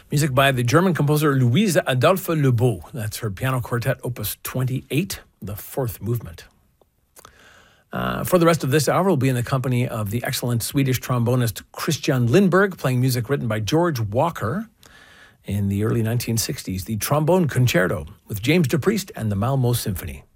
Music by the German composer Louise Adolphe Lebeau. That's her piano quartet, opus 28, the fourth movement. For the rest of this hour, we'll be in the company of the excellent Swedish trombonist Christian Lindberg, playing music written by George Walker in the early 1960s, the Trombone Concerto with James DePriest and the Malmo Symphony.